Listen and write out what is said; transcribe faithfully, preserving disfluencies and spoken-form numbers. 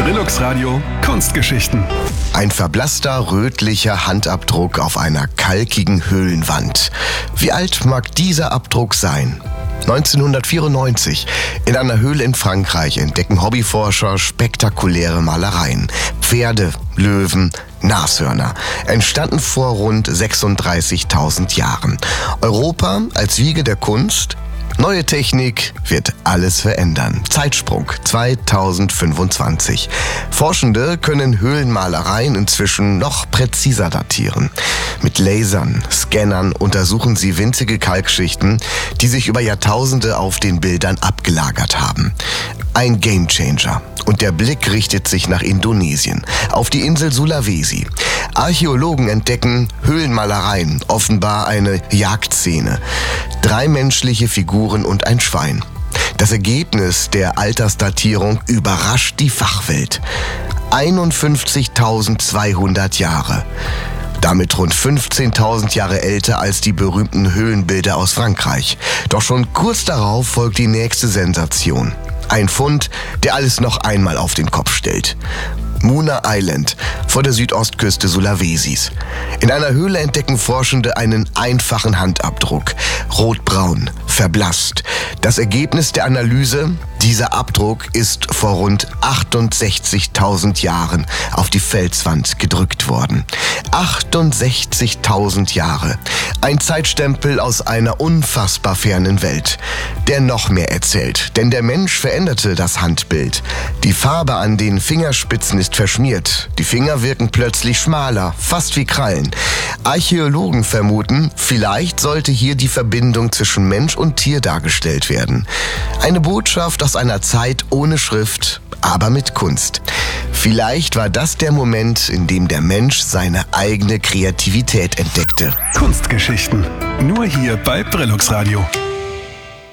Brillux Radio Kunstgeschichten. Ein verblasster, rötlicher Handabdruck auf einer kalkigen Höhlenwand. Wie alt mag dieser Abdruck sein? neunzehnhundertvierundneunzig. In einer Höhle in Frankreich entdecken Hobbyforscher spektakuläre Malereien. Pferde, Löwen, Nashörner. Entstanden vor rund sechsunddreißigtausend Jahren. Europa als Wiege der Kunst? Neue Technik wird alles verändern. Zeitsprung zweitausendfünfundzwanzig. Forschende können Höhlenmalereien inzwischen noch präziser datieren. Mit Lasern, Scannern untersuchen sie winzige Kalkschichten, die sich über Jahrtausende auf den Bildern abgelagert haben. Ein Gamechanger. Und der Blick richtet sich nach Indonesien, auf die Insel Sulawesi. Archäologen entdecken Höhlenmalereien, offenbar eine Jagdszene. Drei menschliche Figuren und ein Schwein. Das Ergebnis der Altersdatierung überrascht die Fachwelt. einundfünfzigtausendzweihundert Jahre. Damit rund fünfzehntausend Jahre älter als die berühmten Höhlenbilder aus Frankreich. Doch schon kurz darauf folgt die nächste Sensation. Ein Fund, der alles noch einmal auf den Kopf stellt. Muna Island vor der Südostküste Sulawesis. In einer Höhle entdecken Forschende einen einfachen Handabdruck. Rotbraun, verblasst. Das Ergebnis der Analyse: Dieser Abdruck ist vor rund achtundsechzigtausend Jahren auf die Felswand gedrückt worden. achtundsechzigtausend Jahre. Ein Zeitstempel aus einer unfassbar fernen Welt, der noch mehr erzählt. Denn der Mensch veränderte das Handbild. Die Farbe an den Fingerspitzen ist verschmiert. Die Finger wirken plötzlich schmaler, fast wie Krallen. Archäologen vermuten, vielleicht sollte hier die Verbindung zwischen Mensch und Tier dargestellt werden. Eine Botschaft aus einer Zeit ohne Schrift, aber mit Kunst. Vielleicht war das der Moment, in dem der Mensch seine eigene Kreativität entdeckte. Kunstgeschichten. Nur hier bei Brillux Radio.